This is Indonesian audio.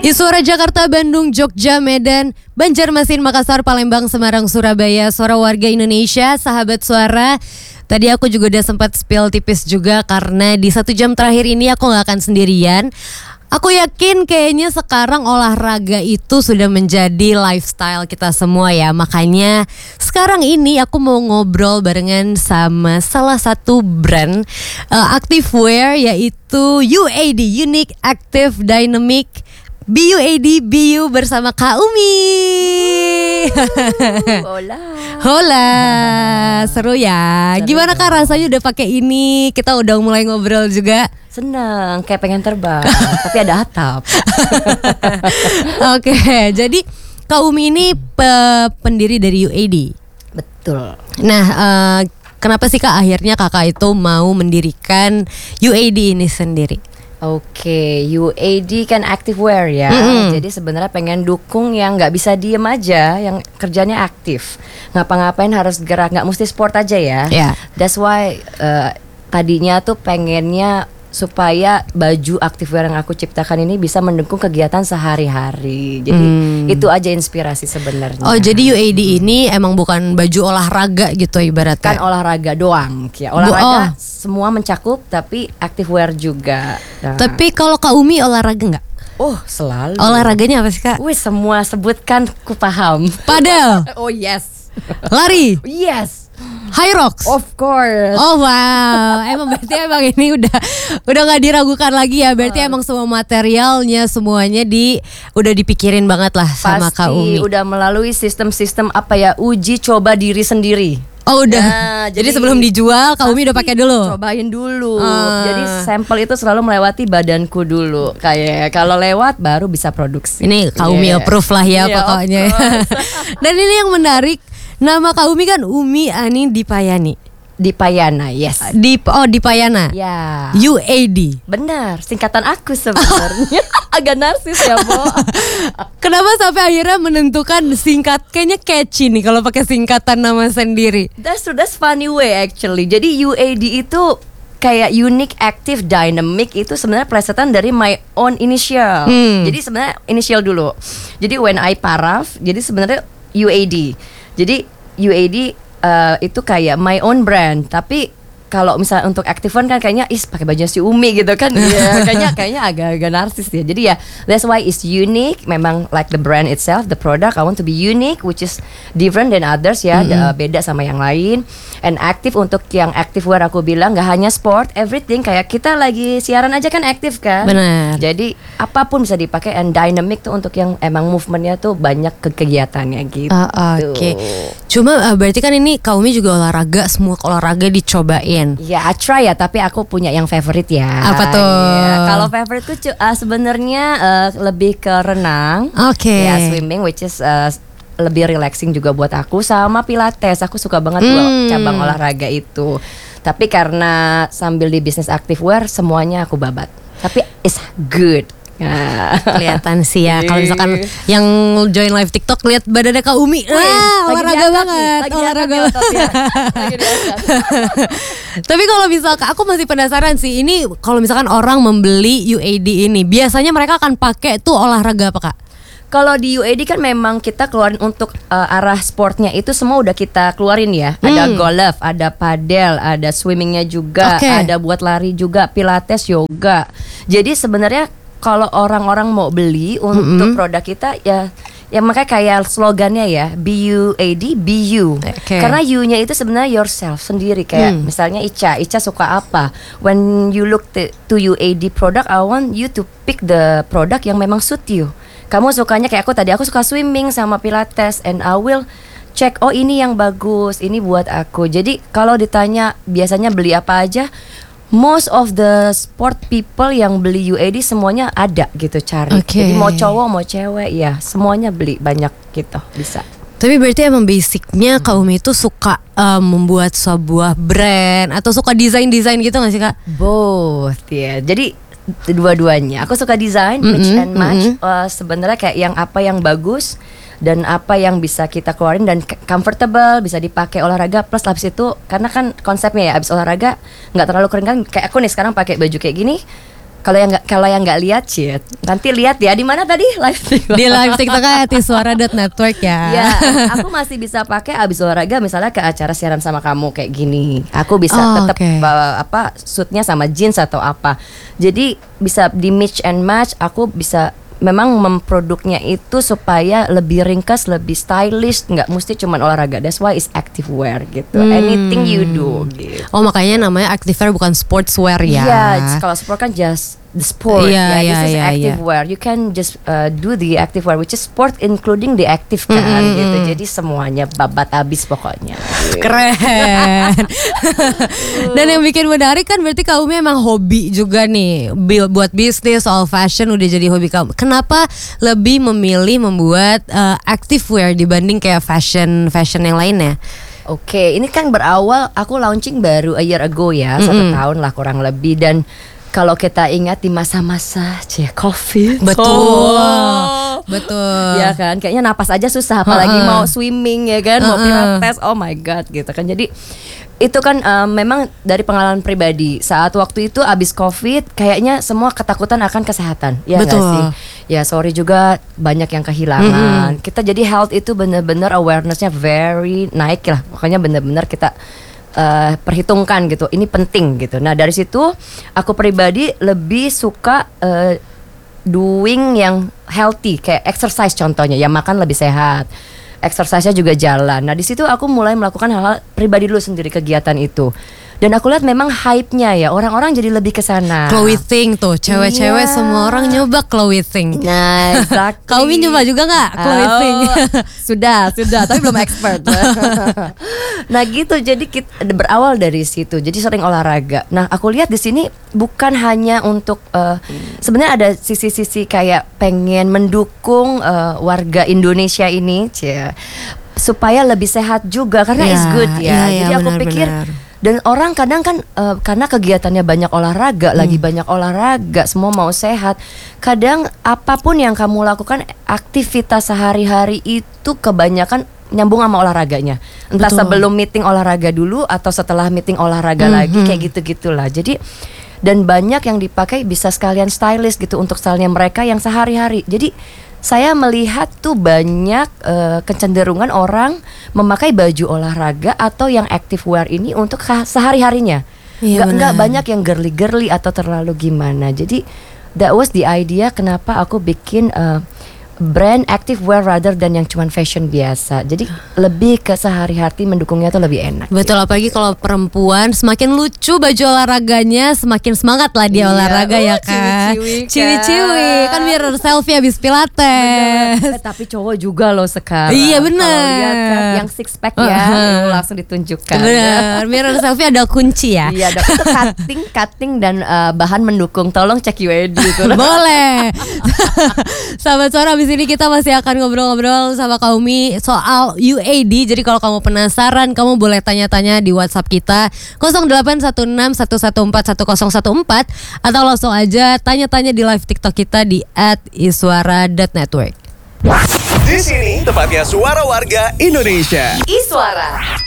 Suara Jakarta, Bandung, Jogja, Medan, Banjarmasin, Makassar, Palembang, Semarang, Surabaya. Suara warga Indonesia, sahabat suara. Tadi aku juga udah sempat spill tipis juga karena di 1 jam terakhir ini aku gak akan sendirian. Aku yakin kayaknya sekarang olahraga itu sudah menjadi lifestyle kita semua ya. Makanya sekarang ini aku mau ngobrol barengan sama salah satu brand activewear, yaitu UAD, Unique Active Dynamic BUAD BU bersama Kak Umi. Hola. Hola, seru ya. Gimana Kak rasanya udah pakai ini? Kita udah mulai ngobrol juga. Seneng, kayak pengen terbang, tapi ada atap. Oke, jadi Kak Umi ini pendiri dari UAD. Betul. Nah, kenapa sih Kak akhirnya Kakak itu mau mendirikan UAD ini sendiri? Oke, UAD kan activewear ya. Jadi sebenarnya pengen dukung yang nggak bisa diem aja, yang kerjanya aktif, ngapa-ngapain harus gerak, nggak mesti sport aja ya. Yeah. That's why tadinya tuh pengennya supaya baju activewear yang aku ciptakan ini bisa mendukung kegiatan sehari-hari. Jadi itu aja inspirasi sebenarnya. Oh, jadi UAD ini emang bukan baju olahraga gitu ibaratnya? Kan olahraga doang ya. Olahraga semua mencakup, tapi activewear juga. Nah. Tapi kalau Kak Umi olahraga nggak? Oh, selalu. Olahraganya apa sih Kak? Wih, semua sebutkan ku paham. Padel. Oh yes. Lari. Yes. High rocks. Of course. Oh wow, berarti emang ini udah nggak diragukan lagi ya. Berarti emang semua materialnya semuanya udah dipikirin banget lah sama Kak Umi. Pasti udah melalui sistem-sistem uji coba diri sendiri. Oh udah. Nah, jadi sebelum dijual Kak Umi udah pakai dulu. Cobain dulu. Jadi sampel itu selalu melewati badanku dulu. Kayak kalau lewat baru bisa produksi. Ini Kak Umi approve lah ya pokoknya. Dan ini yang menarik, nama Kak Umi kan Umi Ani Dipayani. Dipayana, yes. Dipayana. Ya. UAD. Benar, singkatan aku sebenarnya. Agak narsis ya, Bo. Kenapa sampai akhirnya menentukan kayaknya catchy nih kalau pakai singkatan nama sendiri. That's funny way actually. Jadi UAD itu kayak Unique Active Dynamic, itu sebenarnya plesetan dari my own initial. Jadi sebenarnya initial dulu. Jadi when I paraf, jadi sebenarnya UAD. Jadi UAD itu kayak my own brand, tapi kalau misalnya untuk activewear kan kayaknya pakai baju si Umi gitu kan. Ya, kayaknya agak-agak narsis ya. Jadi ya that's why it's unique. Memang like the brand itself, the product I want to be unique, which is different than others ya. Beda sama yang lain. And active, untuk yang activewear aku bilang gak hanya sport, everything. Kayak kita lagi siaran aja kan aktif kan. Benar. Jadi apapun bisa dipakai, and dynamic tuh untuk yang emang movementnya tuh banyak kegiatannya gitu. Oke. Cuma berarti kan ini Kak Umi juga olahraga, semua olahraga dicobain. Ya, I try ya, tapi aku punya yang favorite ya. Apa tuh? Ya, kalau favorite tuh sebenarnya lebih ke renang. Oke. Ya, swimming, which is lebih relaxing juga buat aku, sama pilates. Aku suka banget cabang olahraga itu. Tapi karena sambil di bisnis activewear, semuanya aku babat. Tapi it's good. Kelihatan sih ya. Kalau misalkan yang join live TikTok lihat badannya Kak Umi, olahraga banget, olahraga banget. Tapi kalau misalkan aku masih penasaran sih, ini kalau misalkan orang membeli UAD ini, biasanya mereka akan pakai tuh olahraga apa Kak? Kalau di UAD kan memang kita keluarin untuk arah sportnya itu semua udah kita keluarin ya. Ada golf, ada padel, ada swimmingnya juga, ada buat lari juga, pilates, yoga. Jadi sebenarnya kalau orang-orang mau beli untuk produk kita ya makanya kayak slogannya ya, BUAD, BU. Karena U-nya itu sebenarnya yourself sendiri. Kayak misalnya Ica suka apa? When you look to UAD product, I want you to pick the product yang memang suit you. Kamu sukanya kayak aku suka swimming sama pilates, and I will check, oh ini yang bagus, ini buat aku. Jadi kalau ditanya biasanya beli apa aja, most of the sport people yang beli UAD semuanya ada gitu cari. Jadi mau cowok mau cewek ya semuanya beli, banyak gitu bisa. Tapi berarti emang basicnya Kak Umi itu suka membuat sebuah brand atau suka desain gitu gak sih Kak? Both ya. Jadi dua-duanya. Aku suka desain, mix and match. Sebenarnya kayak apa yang bagus dan apa yang bisa kita keluarin dan comfortable, bisa dipakai olahraga. Plus habis itu karena kan konsepnya ya abis olahraga nggak terlalu kering kan, kayak aku nih sekarang pakai baju kayak gini Kalau yang nggak lihat Cid, nanti lihat ya di mana tadi live TikTok. Di live TikTok @iswara.network ya. Ya, aku masih bisa pakai abis olahraga misalnya ke acara siaran sama kamu kayak gini. Aku bisa tetap suitnya sama jeans atau apa. Jadi bisa di mix and match. Aku bisa memang memproduknya itu supaya lebih ringkas, lebih stylish, nggak mesti cuman olahraga. That's why it's active wear gitu. Anything you do gitu. Oh, makanya namanya active wear bukan sportswear ya. Iya, kalau sport kan just the sport. This is active wear. You can just do the active wear which is sport including the active kan gitu. Jadi semuanya babat abis pokoknya. Keren. Dan yang bikin menarik kan berarti kamu memang hobi juga nih, buat bisnis, soal fashion udah jadi hobi kamu. Kenapa lebih memilih membuat active wear dibanding kayak fashion yang lainnya? Oke, ini kan berawal aku launching baru a year ago ya, 1 tahun lah kurang lebih. Dan kalau kita ingat di masa-masa COVID, betul, ya kan, kayaknya napas aja susah, apalagi mau swimming ya kan, mau pilates, oh my god gitu kan. Jadi itu kan memang dari pengalaman pribadi. Saat waktu itu abis COVID, kayaknya semua ketakutan akan kesehatan, ya nggak sih? Ya sorry juga banyak yang kehilangan. Kita jadi health itu benar-benar awarenessnya very naik lah. Makanya benar-benar kita perhitungkan gitu. Ini penting gitu. Nah dari situ aku pribadi lebih suka doing yang healthy, kayak exercise contohnya, ya makan lebih sehat. Exercise-nya juga jalan. Nah di situ aku mulai melakukan hal-hal pribadi dulu sendiri, kegiatan itu. Dan aku lihat memang hype-nya ya, orang-orang jadi lebih ke sana. Clothing tuh, cewek-cewek semua orang nyoba clothing. Nah, exactly. Kau nyoba juga nggak clothing? Sudah, tapi belum expert. Nah gitu, jadi kita berawal dari situ. Jadi sering olahraga. Nah aku lihat di sini bukan hanya untuk sebenarnya ada sisi-sisi kayak pengen mendukung warga Indonesia ini, supaya lebih sehat juga karena it's good ya. Jadi aku pikir. Dan orang kadang kan karena kegiatannya banyak olahraga, lagi banyak olahraga, semua mau sehat. Kadang apapun yang kamu lakukan, aktivitas sehari-hari itu kebanyakan nyambung sama olahraganya. Entah sebelum meeting olahraga dulu atau setelah meeting olahraga lagi, kayak gitu-gitulah. Jadi dan banyak yang dipakai bisa sekalian stylish gitu untuk stylenya mereka yang sehari-hari. Jadi saya melihat tuh banyak kecenderungan orang memakai baju olahraga atau yang active wear ini untuk sehari-harinya. Nggak banyak yang girly-girly atau terlalu gimana. Jadi that was the idea kenapa aku bikin brand active wear rather than yang cuman fashion biasa. Jadi lebih ke sehari-hari mendukungnya tuh lebih enak. Betul, apalagi kalau perempuan semakin lucu baju olahraganya, semakin semangat lah dia olahraga ya kan. Ciwi-ciwi kan biar selfie habis pilates. Tapi cowok juga loh sekarang. Iya benar. Kalau lihat kan yang six pack ya, langsung ditunjukkan. Benar, biar selfie ada kunci ya. Iya, ada cutting dan bahan mendukung. Tolong cek UAD gitu. Boleh. Sahabat Suara, habis ini kita masih akan ngobrol-ngobrol sama Kaumi soal UAD. Jadi kalau kamu penasaran, kamu boleh tanya-tanya di WhatsApp kita 0816114114 atau langsung aja tanya-tanya di live TikTok kita di @iswara.network. Di sini tempatnya suara warga Indonesia. Iswara.